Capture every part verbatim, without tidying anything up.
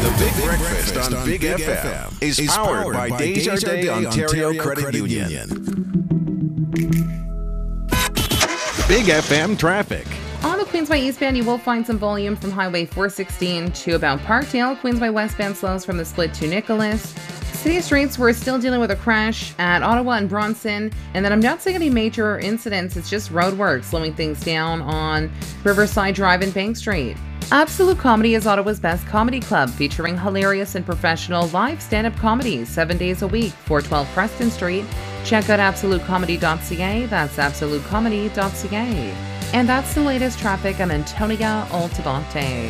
The Big Breakfast on Big F M is powered by Desjardins Ontario Credit Union. Big F M traffic. On the Queensway eastbound, you will find some volume from Highway four sixteen to about Parkdale. Queensway westbound slows from the split to Nicholas. City streets, we're still dealing with a crash at Ottawa and Bronson. And then I'm not seeing any major incidents. It's just road work slowing things down on Riverside Drive and Bank Street. Absolute Comedy is Ottawa's best comedy club, featuring hilarious and professional live stand-up comedy seven days a week, four twelve Preston Street. Check out absolute comedy dot c a. That's absolute comedy dot c a. And that's the latest traffic. I'm Antonia Altabante.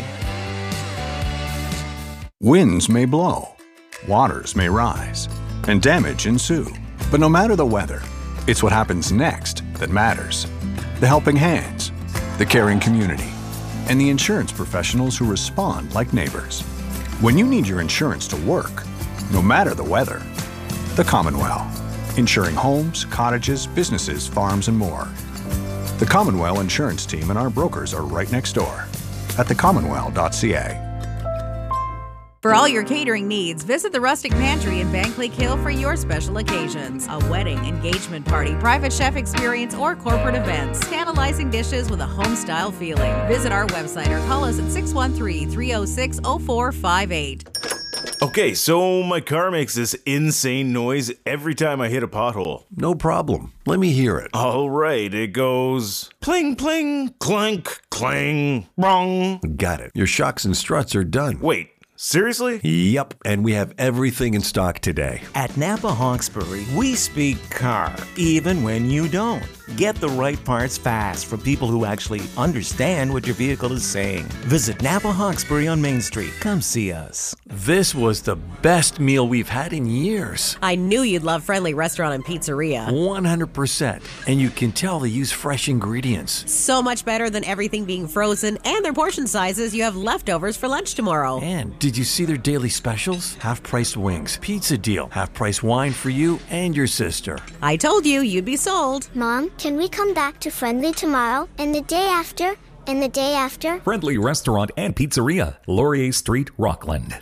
Winds may blow, waters may rise, and damage ensue. But no matter the weather, it's what happens next that matters. The helping hands, the caring community, and the insurance professionals who respond like neighbors. When you need your insurance to work, no matter the weather, the Commonwealth, insuring homes, cottages, businesses, farms, and more. The Commonwealth Insurance Team and our brokers are right next door at the commonwealth dot c a. For all your catering needs, visit the Rustic Pantry in Vankleek Hill for your special occasions. A wedding, engagement party, private chef experience, or corporate events. Tantalizing dishes with a home-style feeling. Visit our website or call us at six one three, three oh six, oh four five eight. Okay, so my car makes this insane noise every time I hit a pothole. No problem. Let me hear it. All right, it goes pling, pling, clank, clang, wrong. Got it. Your shocks and struts are done. Wait. Seriously? Yep, and we have everything in stock today. At Napa Hawkesbury, we speak car, even when you don't. Get the right parts fast from people who actually understand what your vehicle is saying. Visit Napa Hawkesbury on Main Street. Come see us. This was the best meal we've had in years. I knew you'd love Friendly Restaurant and Pizzeria. one hundred percent. And you can tell they use fresh ingredients. So much better than everything being frozen, and their portion sizes, you have leftovers for lunch tomorrow. And did you see their daily specials? Half-price wings, pizza deal, half-price wine for you and your sister. I told you, you'd be sold. Mom, can we come back to Friendly tomorrow and the day after and the day after? Friendly Restaurant and Pizzeria, Laurier Street, Rockland.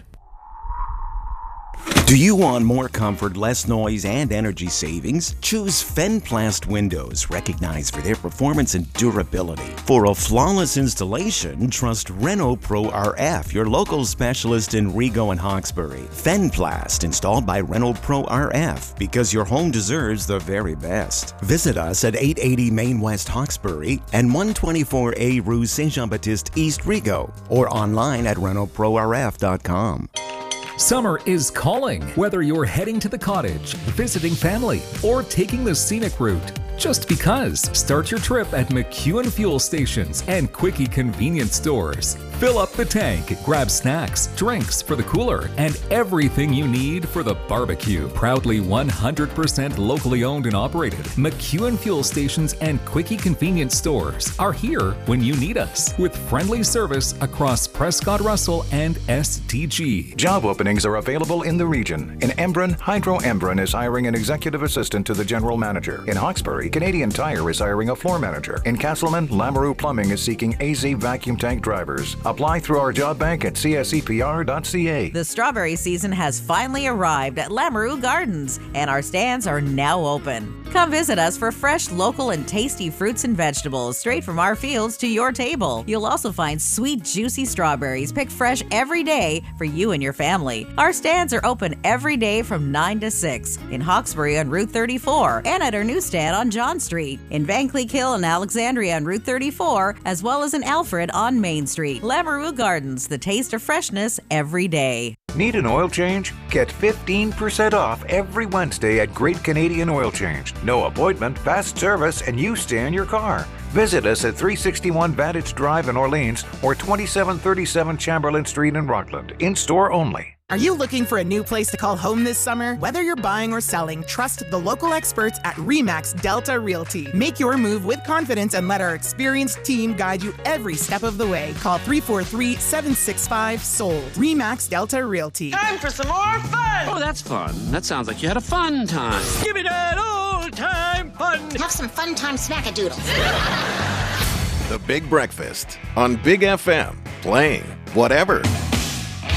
Do you want more comfort, less noise, and energy savings? Choose Fenplast windows, recognized for their performance and durability. For a flawless installation, trust Renault Pro R F, your local specialist in Rigaud and Hawkesbury. Fenplast, installed by Renault Pro R F, because your home deserves the very best. Visit us at eight eighty Main West Hawkesbury and one twenty-four A Rue Saint-Jean-Baptiste East Rigaud, or online at renault pro r f dot com. Summer is calling. Whether you're heading to the cottage, visiting family, or taking the scenic route, just because. Start your trip at McEwen Fuel Stations and Quickie Convenience Stores. Fill up the tank, grab snacks, drinks for the cooler, and everything you need for the barbecue. Proudly one hundred percent locally owned and operated, McEwen Fuel Stations and Quickie Convenience Stores are here when you need us, with friendly service across Prescott Russell and S T G. Job openings are available in the region. In Embrun, Hydro Embrun is hiring an executive assistant to the general manager. In Hawkesbury, Canadian Tire is hiring a floor manager. In Castleman, Lamoureux Plumbing is seeking A Z vacuum tank drivers. Apply through our job bank at c s e p r dot c a. The strawberry season has finally arrived at Lamoureux Gardens, and our stands are now open. Come visit us for fresh, local, and tasty fruits and vegetables straight from our fields to your table. You'll also find sweet, juicy strawberries picked fresh every day for you and your family. Our stands are open every day from nine to six in Hawkesbury on Route thirty-four and at our newsstand on John Street, in Vankleek Hill and Alexandria on Route thirty-four, as well as in Alfred on Main Street. Lamoureux Gardens, the taste of freshness every day. Need an oil change? Get fifteen percent off every Wednesday at Great Canadian Oil Change. No appointment, fast service, and you stay in your car. Visit us at three sixty-one Vantage Drive in Orleans or twenty-seven thirty-seven Chamberlain Street in Rockland. In-store only. Are you looking for a new place to call home this summer? Whether you're buying or selling, trust the local experts at Remax Delta Realty. Make your move with confidence and let our experienced team guide you every step of the way. Call three four three, seven six five, S O L D. Remax Delta Realty. Time for some more fun! Oh, that's fun. That sounds like you had a fun time. Give me that old-time fun! Have some fun time smackadoodles. The Big Breakfast on Big F M. Playing whatever.